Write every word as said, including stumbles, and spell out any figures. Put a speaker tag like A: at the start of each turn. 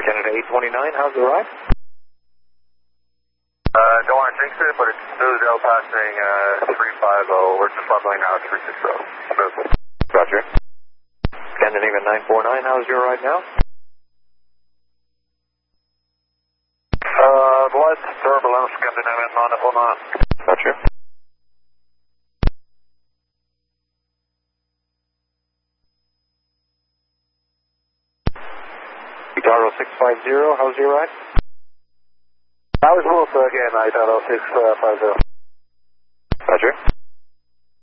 A: Canada eight twenty-nine, how's the ride?
B: Uh, don't want to jinx it, but it's Citadel passing uh, three five zero. We're just leveling now at three six zero. Smoothly.
A: Roger. Scandinavian nine four nine, how's your ride now?
B: Uh, light turbulence, Scandinavian nine four nine.
A: Roger. Itaro six five zero, how's your ride?
B: I was also again, Itaro six five zero.
A: Roger.